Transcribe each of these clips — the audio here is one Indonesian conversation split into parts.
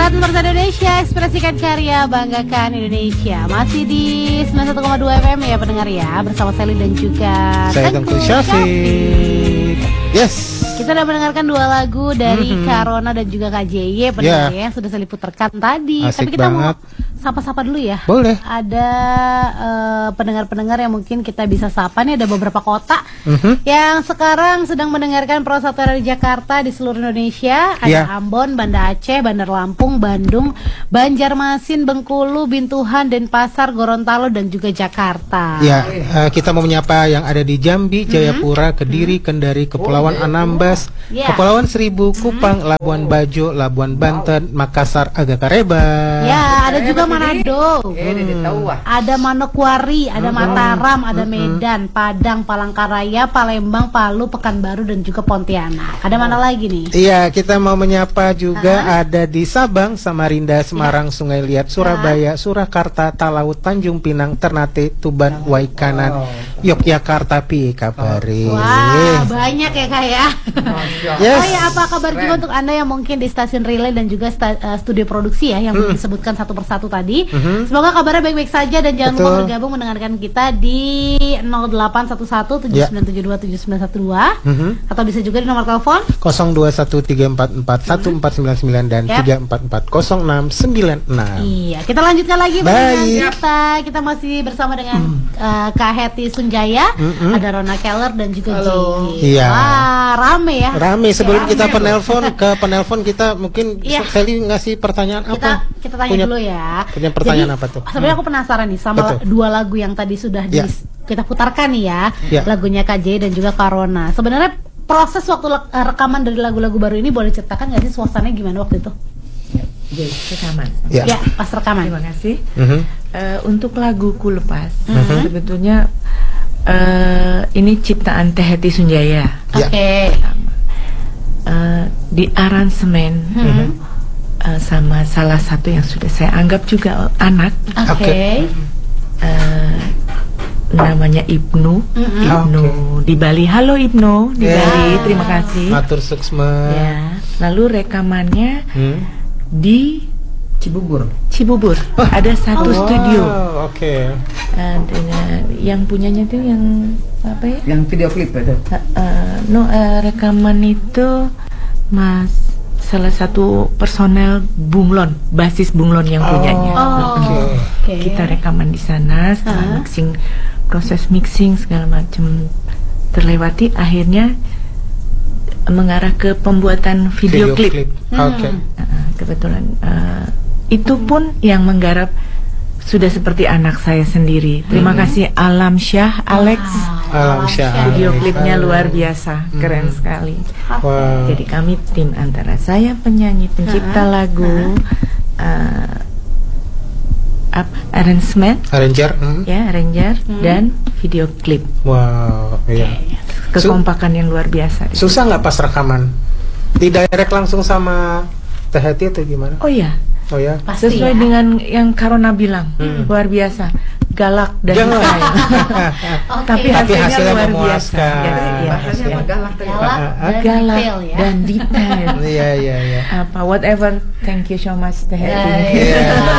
Saat Pemirsa Indonesia, ekspresikan karya, banggakan Indonesia. Masih di 91,2 FM ya pendengar ya, bersama Sally dan juga saya Tengku Syafiq. Yes. Kita udah mendengarkan dua lagu dari Karona dan juga KJY pendengar ya, sudah Sally putarkan tadi. Asik tapi kita banget. mau sapa-sapa dulu ya. Boleh. Ada pendengar-pendengar yang mungkin kita bisa sapa nih, ada beberapa kota yang sekarang sedang mendengarkan Pro 1 dari Jakarta di seluruh Indonesia. Ada Ambon, Banda Aceh, Bandar Lampung, Bandung, Banjarmasin, Bengkulu, Bintuhan, Denpasar, Gorontalo dan juga Jakarta. Ya, kita mau menyapa yang ada di Jambi, Jayapura, Kediri, Kendari, Kepulauan Anambas, Kepulauan Seribu, Kupang, Labuan Bajo, Labuan Banten, Makassar, Agakareba. Ya, ada juga Manado, ada Manokwari, ada Mataram, ada Medan, Padang, Palangkaraya, Palembang, Palu, Pekanbaru dan juga Pontianak. Ada mana lagi nih? Iya, kita mau menyapa juga ada di Sabang, Samarinda, Semarang, Sungai Liat, Surabaya, Surakarta, Talaut, Tanjung Pinang, Ternate, Tuban, Waikanan, Yogyakarta, piye kabare. Wah, banyak ya Kak ya. Yes. Oh ya, apa kabar juga untuk Anda yang mungkin di stasiun relay dan juga studio produksi ya, yang disebutkan satu persatu tadi. Semoga kabarnya baik-baik saja dan jangan lupa bergabung mendengarkan kita di 081179727912 atau bisa juga di nomor telepon 0213441499 dan 3440696. Iya, kita lanjutkan lagi dengan kita masih bersama dengan Kak Hetty Sunjaya, ada Rona Keller dan juga Ji. Iya. Wah, rame ya. Rame. Sebelum kita penelpon kita mungkin Sally ngasih pertanyaan apa? Kita tanya dulu ya. Punya pertanyaan apa tuh? Sebenarnya aku penasaran nih sama dua lagu yang tadi sudah kita putarkan nih ya. Lagunya KJ dan juga Karona. Sebenarnya proses waktu rekaman dari lagu-lagu baru ini boleh ceritakan nggak sih suasananya gimana waktu itu? Rekaman. Ya, pas rekaman. Terima kasih. Untuk laguku lepas, sebetulnya ini ciptaan Teh Hetty Sunjaya. Oke. Di aransemen sama salah satu yang sudah saya anggap juga anak. Oke. Namanya Ibnu. Di Bali. Halo Ibnu di Bali. Terima kasih. Matur suksma. Ya. Lalu rekamannya di Cibubur. Ada satu studio. Oke. Yang punyanya tuh yang apa ya? Yang video klip itu. Rekaman itu salah satu personel Bunglon, basis Bunglon yang punyanya. Kita rekaman di sana, setelah proses mixing segala macam terlewati, akhirnya mengarah ke pembuatan video klip. Kebetulan itu pun yang menggarap sudah seperti anak saya sendiri. Terima kasih Alam Syah, Alex. Alam Syah. Video klipnya luar biasa, keren sekali. Jadi kami tim antara saya penyanyi, pencipta lagu, arranger, dan video klip. Wow, iya. Kekompakan yang luar biasa. Susah nggak pas rekaman? Direct langsung sama Teh Hetty atau gimana? Oh ya. Pasti sesuai dengan yang Karona bilang, luar biasa, galak dan kaya. Tapi hasilnya luar biasa. Galak dan detail. Iya. Apa whatever, thank you so much Teh Hetty.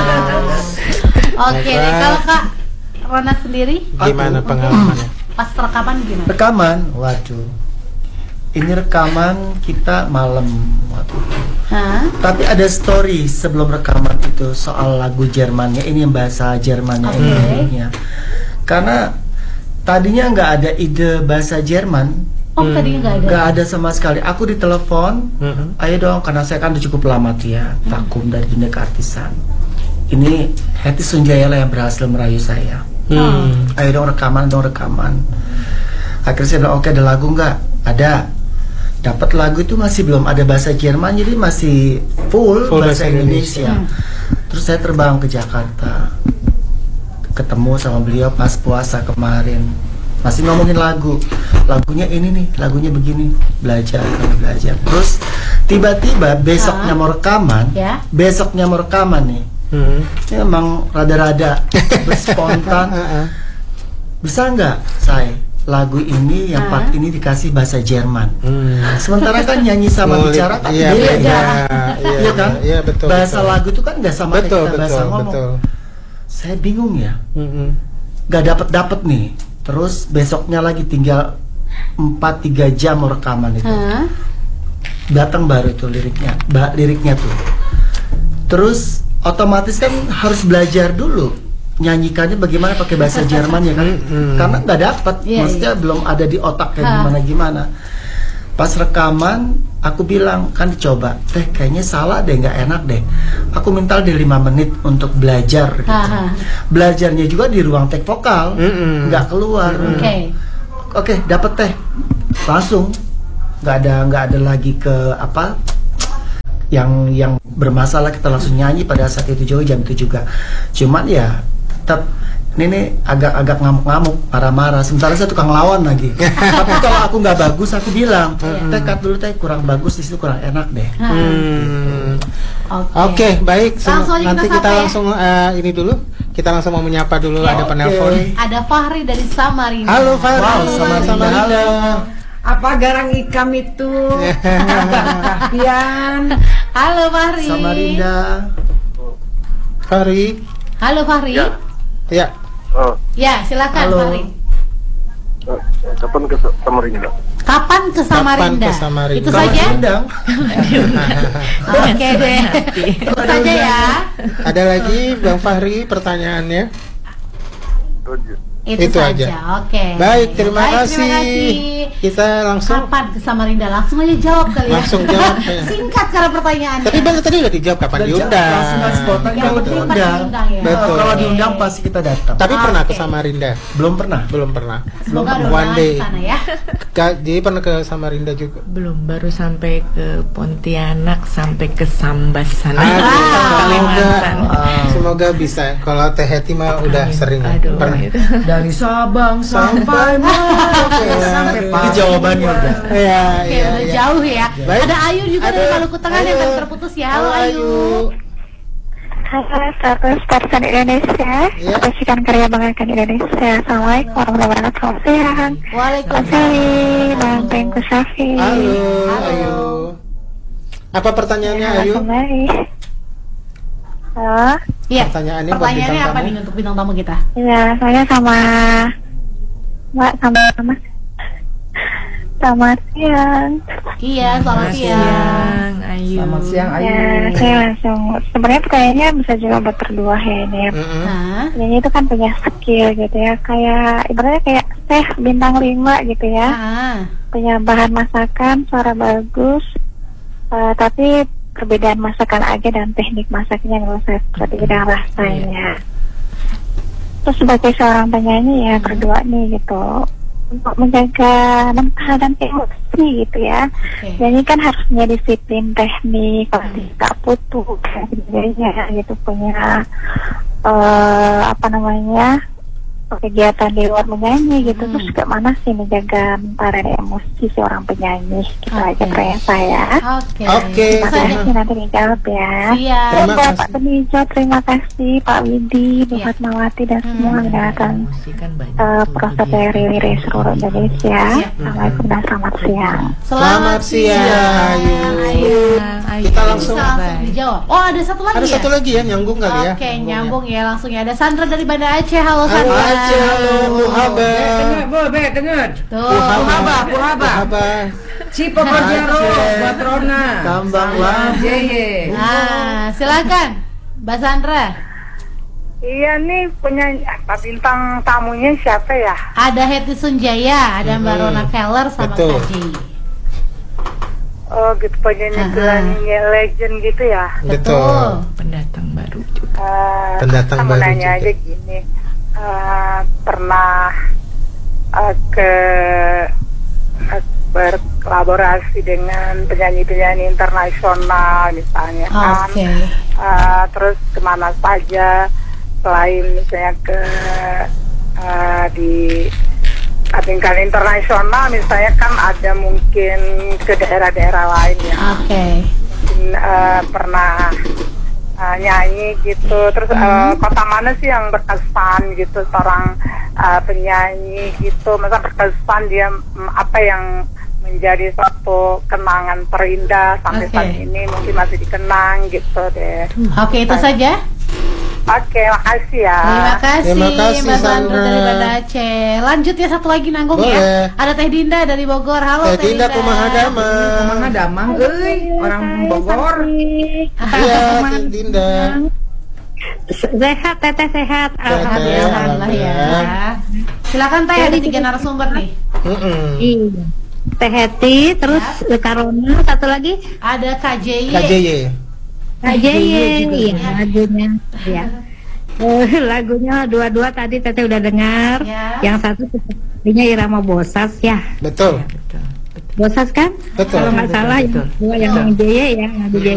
Oke, kalau Kak Rona sendiri gimana pengalamannya? Pas rekaman gimana? Rekaman, waduh. Ini rekaman kita malam waktu itu. Tapi ada story sebelum rekaman itu soal lagu Jermannya. Ini yang bahasa Jermannya ini. Karena tadinya nggak ada ide bahasa Jerman. Tadinya nggak ada sama sekali. Aku ditelepon, ayo dong, karena saya kan udah cukup lama ya vakum dari dunia keartisan. Ini Hetty Sunjaya lah yang berhasil merayu saya. Ayo dong rekaman. Akhirnya saya bilang, oke, ada lagu nggak? Ada. Dapat lagu itu masih belum ada bahasa Jerman, jadi masih full bahasa Indonesia. Terus saya terbang ke Jakarta, ketemu sama beliau pas puasa kemarin, masih ngomongin lagunya ini nih, lagunya begini, belajar. Terus tiba-tiba besoknya mau rekaman nih, ini emang rada-rada berspontan. Bisa nggak saya lagu ini yang part ini dikasih bahasa Jerman. Sementara kan nyanyi sama bicara kan beda. Iya kan? Iya, betul. Bahasa lagu itu kan nggak sama kayak kita bahasa ngomong. Betul. Saya bingung ya. Gak dapet nih. Terus besoknya lagi tinggal 4-3 jam rekaman itu. Datang baru itu liriknya tuh. Terus otomatis kan harus belajar dulu nyanyikannya bagaimana pakai bahasa Jerman ya kan, karena nggak dapat, maksudnya belum ada di otak kayak gimana. Pas rekaman aku bilang kan coba teh kayaknya salah deh, nggak enak deh, aku minta deh 5 menit untuk belajar gitu. Belajarnya juga di ruang take vokal, nggak keluar. Oke, dapet teh langsung, nggak ada lagi ke apa yang bermasalah, kita langsung nyanyi pada saat itu juga jam itu juga. Cuman ya tetap ini agak ngamuk-ngamuk, marah-marah. Sementara saya tukang lawan lagi. Tapi kalau aku nggak bagus, aku bilang, teh cut dulu teh, kurang bagus di situ, kurang enak deh. Oke, baik. Nanti kita ya? langsung ini dulu. Kita langsung mau menyapa dulu, ada penelpon. Ada Fahri dari Samarinda. Halo Fahri. Wow, Samarinda. Apa garang ikam itu? Pian. Halo Fahri. Samarinda. Fahri. Halo Fahri. Ya. Ya, silakan Halo. Fahri. Kapan ke Samarinda? Kapan ke Samarinda? Itu saja. Oke deh. Itu saja ya. Ada lagi Bang Fahri pertanyaannya? Itu aja. Oke. Baik, terima kasih. Kita langsung. Kapan ke Samarinda? Langsung aja jawab kali ya. Langsung jawab. Singkat karena pertanyaannya. Tapi Bang tadi udah dijawab kapan diundang. Langsung nggak spontan Yang kalau penting diundang. pas diundang ya. Betul. Kalau diundang pasti kita datang. Tapi pernah ke Oke. Samarinda? Belum pernah. Belum pernah. Semoga ada One undangan day. di sana ya. Jadi pernah ke Samarinda juga? Belum, baru sampai ke Pontianak, sampai ke Sambas sana. Semoga bisa. Kalau Teh Heti mah udah sering. Aduh, Pernah. itu. Dari Sabang sampai sampai itu jawabannya udah. Iya, Oke, iya, udah iya. jauh ya. Baik. Ada Ayu juga Ada. dari Maluku Tengah yang Ayu. tadi terputus ya. Halo Ayu. Halo, 100% Indonesia. Ya. Saksikan karya banggakan Indonesia. Assalamualaikum warahmatullahi wabarakatuh. Selamat siang. Waalaikumsalam. Bang Tengku Safi. Halo, Ayu. Apa pertanyaannya, Ayu? Kembali. Halo. Iya. Pertanyaannya buat Pertanyaannya bintang apa tamu. nih untuk bintang tamu kita? Ya, saya sama Mbak sama selamat siang. Iya, selamat siang. Siang, Ayu. Selamat siang Ayu. Ya, saya langsung sebenarnya pertanyaannya bisa juga buat berdua ya ini. Ya. Nah, Nyanyi itu kan punya skill gitu ya, kayak ibaratnya kayak Teh bintang 5 gitu ya. Punya bahan masakan, suara bagus, tapi perbedaan masakan aja dan teknik masaknya menurut saya berbeda rasanya. Terus sebagai seorang penyanyi ya berdua nih gitu, untuk menjaga mental dan emosi gitu ya. Nyanyi kan harus punya disiplin teknik, kalau tidak putus dan sebagainya gitu, punya apa namanya kegiatan di luar menyanyi gitu. Terus gimana sih menjaga mental dan emosi seorang penyanyi gitu aja pertanyaan saya. Oke. Terima kasih, nanti dijawab ya. Iya. Terima Buat kasih. Pak Benijo, terima kasih Pak Widi, Bu Fatmawati dan semua mendengarkan proses dari seluruh Indonesia. Assalamualaikum dan selamat siang. Selamat siang, Ayu. Kita langsung. Bisa langsung dijawab. Oh, ada satu lagi Ada ya? satu lagi ya, nyambung kali ya. Oke, nyambung ya langsung ya. Ada Sandra dari Banda Aceh. Halo Sandra. Aceh, halo Bu Haba. Tuh. Bu Haba. Cipo Korjaro, Batrona. Tambang lah. Nah, silakan Mbak Sandra. Iya nih penyanyi apa bintang tamunya siapa ya? Ada Heti Sunjaya, ada Mbak Rona Keller sama Betul. Kaji. Oh gitu penyanyi legend gitu ya? Betul. Pendatang baru juga. Pendatang Aku baru nanya juga. aja gini, pernah berkolaborasi dengan penyanyi-penyanyi internasional misalnya kan? Oke. Terus kemana saja selain misalnya ke di tingkat internasional misalnya kan ada mungkin ke daerah-daerah lain ya. Oke. Mungkin pernah nyanyi gitu. Terus kota mana sih yang berkesan gitu seorang penyanyi gitu, masa berkesan dia apa yang menjadi suatu kenangan terindah sampai saat ini mungkin masih dikenang gitu deh. Oke, itu saja. Oke, makasih ya. Terima kasih Mbak Sandra dari Banda Aceh. Lanjut ya, satu lagi nanggung ya. Ada Teh Dinda dari Bogor. Halo Teh Dinda. Kumaha damang. Kumaha damang orang Bogor. Iya, Teh Dinda. Sehat, Teteh sehat. Alhamdulillah ya. Silakan Teh, ada 3 narasumber nih. Iya. Teh Heti, terus Karona, satu lagi ada KJY. Iya, lagunya ya. Lagunya dua-dua tadi Teteh udah dengar. Yang satu sepertinya Irama Bosas ya. Betul. Bosas kan? Betul. Kalau nggak salah yang dua yang JY ya, yang DJ